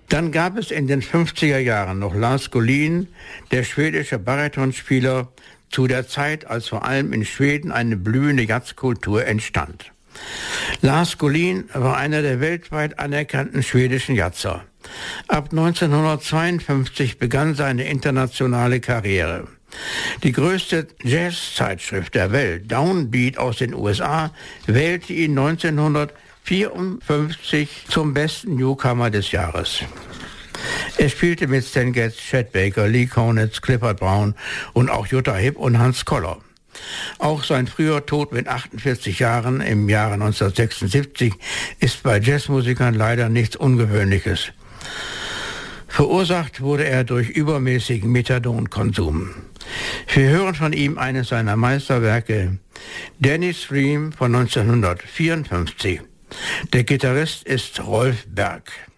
Dann gab es in den 50er Jahren noch Lars Gullin, der schwedische Baritonspieler, zu der Zeit, als vor allem in Schweden eine blühende Jazzkultur entstand. Lars Gullin war einer der weltweit anerkannten schwedischen Jazzer. Ab 1952 begann seine internationale Karriere. Die größte Jazzzeitschrift der Welt, Downbeat aus den USA, wählte ihn 1954 zum besten Newcomer des Jahres. Er spielte mit Stan Getz, Chet Baker, Lee Konitz, Clifford Brown und auch Jutta Hipp und Hans Koller. Auch sein früher Tod mit 48 Jahren im Jahre 1976 ist bei Jazzmusikern leider nichts Ungewöhnliches. Verursacht wurde er durch übermäßigen Methadonkonsum. Wir hören von ihm eines seiner Meisterwerke, Danny's Dream von 1954. Der Gitarrist ist Rolf Berg.